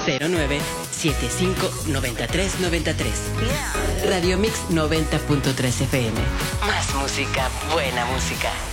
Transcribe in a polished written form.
09759393. Radio Mix 90.3 FM. Más música, buena música.